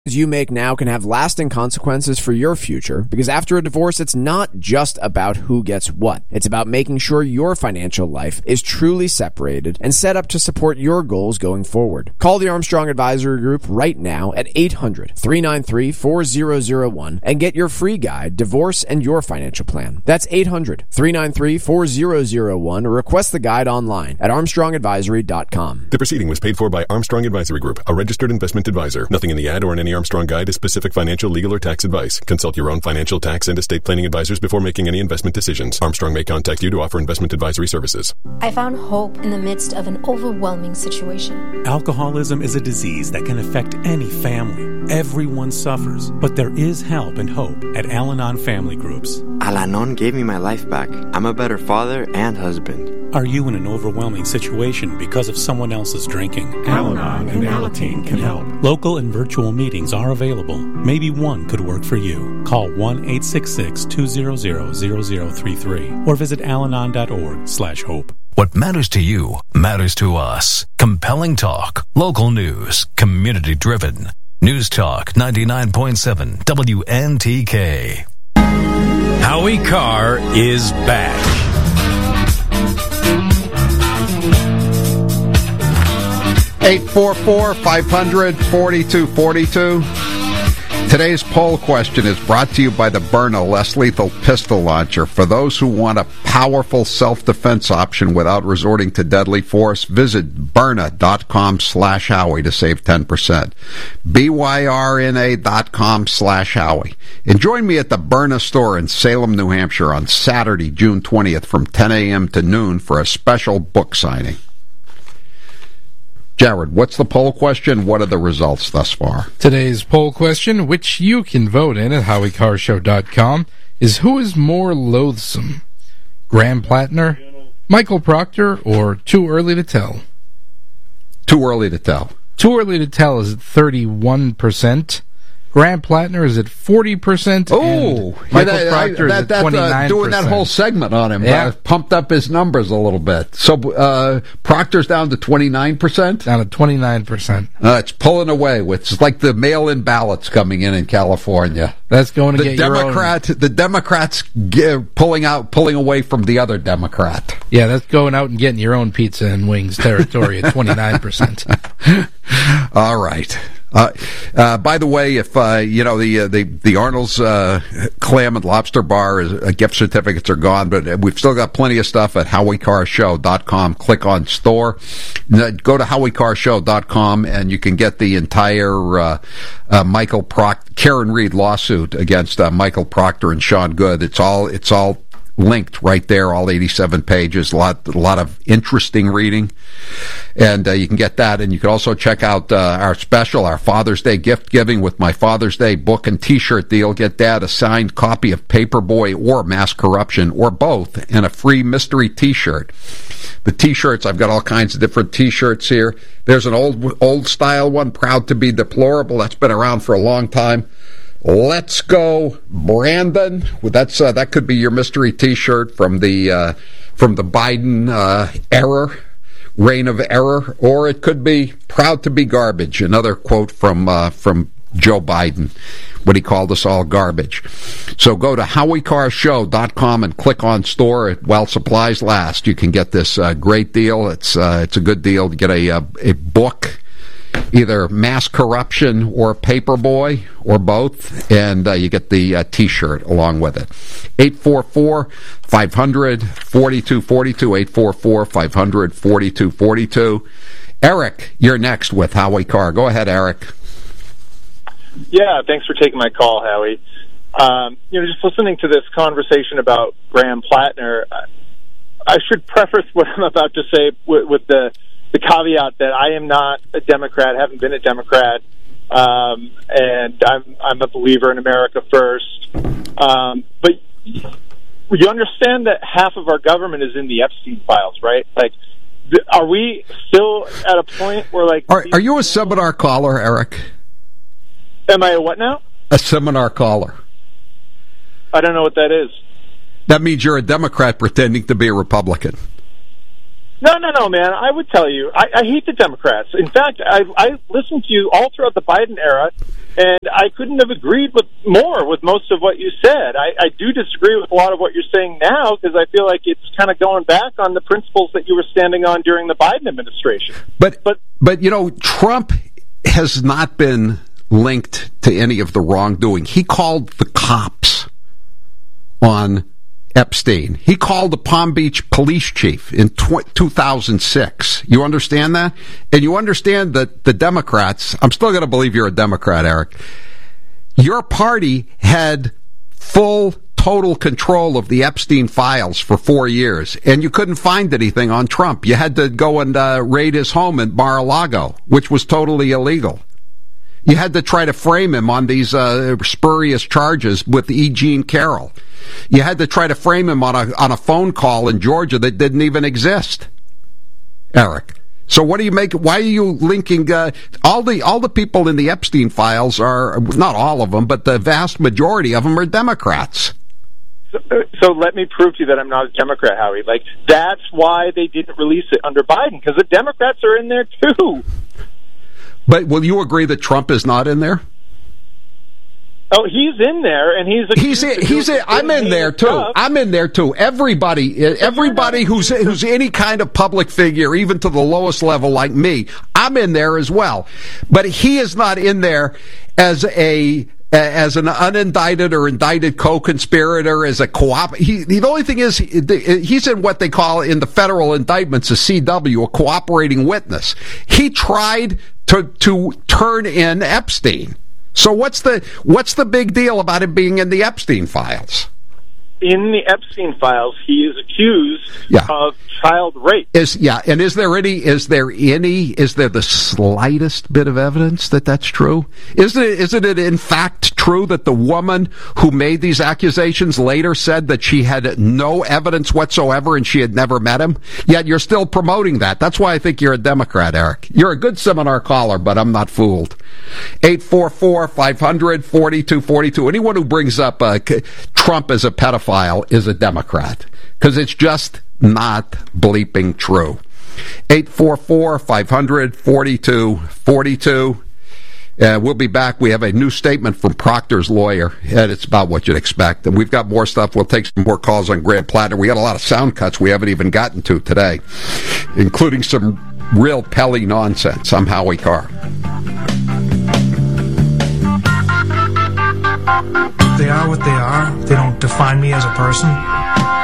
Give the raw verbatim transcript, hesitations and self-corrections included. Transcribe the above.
you make now can have lasting consequences for your future, because after a divorce, it's not just about who gets what. It's about making sure your financial life is truly separated and set up to support your goals going forward. Call the Armstrong Advisory Group right now at eight hundred, three nine three, four zero zero one and get your free guide, Divorce and Your Financial Plan. That's eight hundred, three nine three, four zero zero one or request the guide online at armstrong advisory dot com. The proceeding was paid for by Armstrong Advisory Group, a registered investment advisor. Nothing in the ad or in any Armstrong guide is specific financial, legal, or tax advice. Consult your own financial, tax, and estate planning advisors before making any investment decisions. Armstrong may contact you to offer investment advisory services. I found hope in the midst of an overwhelming situation. Alcoholism is a disease that can affect any family. Everyone suffers, but there is help and hope at Al-Anon Family Groups. Al-Anon gave me my life back. I'm a better father and husband. Are you in an overwhelming situation because of someone else's drinking? Al-Anon and Alateen can help. Local and virtual meetings are available. Maybe one could work for you. Call one eight six six, two zero zero, zero zero three three or visit alanon dot org slash hope. What matters to you matters to us. Compelling talk, local news, community driven. News Talk ninety-nine point seven W N T K. Howie Carr is back. eight four four, five hundred, forty-two forty-two. Today's poll question is brought to you by the Byrna Less Lethal Pistol Launcher. For those who want a powerful self-defense option without resorting to deadly force, visit Byrna.com slash Howie to save ten percent. B-Y-R-N-A dot com slash Howie. And join me at the Byrna store in Salem, New Hampshire on Saturday, June twentieth from ten a.m. to noon for a special book signing. Jared, what's the poll question? What are the results thus far? Today's poll question, which you can vote in at Howie Carr Show dot com, is who is more loathsome, Graham Plattner, Michael Proctor, or Too Early to Tell? Too early to tell. Too Early to Tell is at thirty-one percent. Graham Plattner is at forty percent. Oh, Michael yeah, that, Proctor I, that, is at twenty-nine percent. Uh, doing that whole segment on him, yeah. uh, pumped up his numbers a little bit. So uh, Proctor's down to twenty-nine percent? Down to twenty-nine percent. Uh, it's pulling away. It's like the mail-in ballots coming in in California. That's going to the get Democrat, your own. The Democrats get, pulling out, pulling away from the other Democrat. Yeah, that's going out and getting your own pizza and wings territory at twenty-nine percent. All right. Uh, uh, by the way, if uh, you know the uh, the the Arnold's uh, Clam and Lobster Bar is, uh, gift certificates are gone, but we've still got plenty of stuff at Howie Carr Show dot com. Click on store, go to Howie Carr Show dot com, and you can get the entire uh, uh, Michael Proctor, Karen Reed lawsuit against uh, Michael Proctor and Sean Good. It's all it's all. linked right there, all eighty-seven pages, a lot, a lot of interesting reading, and uh, you can get that. And you can also check out uh, our special, our Father's Day gift giving with my Father's Day book and T-shirt deal. Get Dad a signed copy of Paperboy or Mass Corruption, or both, and a free mystery T-shirt. The T-shirts, I've got all kinds of different T-shirts here. There's an old, old style one, Proud to be Deplorable. That's been around for a long time. Let's go, Brandon. Well, that's uh, that could be your mystery T-shirt from the uh, from the Biden uh, era, reign of error, or it could be Proud to be Garbage. Another quote from uh, from Joe Biden when he called us all garbage. So go to Howie Carr Show dot com and click on store while supplies last. You can get this uh, great deal. It's uh, it's a good deal to get a a, a book. Either Mass Corruption or Paperboy, or both, and uh, you get the uh, T-shirt along with it. eight four four, five hundred, forty-two forty-two, eight four four, five hundred, forty-two forty-two. Eric, you're next with Howie Carr. Go ahead, Eric. Yeah, thanks for taking my call, Howie. Um, you know, just listening to this conversation about Graham Plattner, I should preface what I'm about to say with, with the the caveat that I am not a Democrat, haven't been a Democrat, um, and I'm I'm a believer in America first. Um, but you understand that half of our government is in the Epstein files, right? Like, are we still at a point where, like... Are, are you a seminar caller, Eric? Am I a what now? A seminar caller. I don't know what that is. That means you're a Democrat pretending to be a Republican. No, no, no, man. I would tell you, I, I hate the Democrats. In fact, I, I listened to you all throughout the Biden era, And I couldn't have agreed with more with most of what you said. I, I do disagree with a lot of what you're saying now because I feel like it's kind of going back on the principles that you were standing on during the Biden administration. But, but, but you know, Trump has not been linked to any of the wrongdoing. He called the cops on Epstein. He called the Palm Beach police chief in two thousand six. You understand that? And you understand that the Democrats, I'm still going to believe you're a Democrat, Eric. Your party had full, total control of the Epstein files for four years, and you couldn't find anything on Trump. You had to go and uh, raid his home in Mar-a-Lago, which was totally illegal. You had to try to frame him on these uh, spurious charges with E. Jean Carroll. You had to try to frame him on a on a phone call in Georgia that didn't even exist, Eric. So what do you make? Why are you linking uh, all the all the people in the Epstein files are not all of them, but the vast majority of them are Democrats. So, so let me prove to you that I'm not a Democrat, Howie. Like that's why they didn't release it under Biden because the Democrats are in there too. But will you agree that Trump is not in there? Oh, he's in there, and he's he's in, he's in, I'm in there too. Stuff. I'm in there too. Everybody, everybody who's who's any kind of public figure, even to the lowest level like me, I'm in there as well. But he is not in there as a as an unindicted or indicted co-conspirator, as a co-op. He, the only thing is, he's in what they call in the federal indictments a C W, a cooperating witness. He tried to to turn in Epstein. So what's the what's the big deal about him being in the Epstein files? In the Epstein files, he is accused yeah. of child rape. Is yeah, and is there any is there any is there the slightest bit of evidence that that's true? Isn't it isn't it in fact true that the woman who made these accusations later said that she had no evidence whatsoever and she had never met him? Yet you're still promoting that. That's why I think you're a Democrat, Eric. You're a good seminar caller, but I'm not fooled. eight four four, five hundred, forty-two forty-two. Anyone who brings up uh, Trump as a pedophile is a Democrat, because it's just not bleeping true. eight four four, five hundred, forty-two forty-two. Uh, we'll be back. We have a new statement from Proctor's lawyer, and it's about what you'd expect. And we've got more stuff. We'll take some more calls on Graham Plattner. We got a lot of sound cuts we haven't even gotten to today, including some real Pelly nonsense. I'm Howie Carr. They are what they are. They don't define me as a person.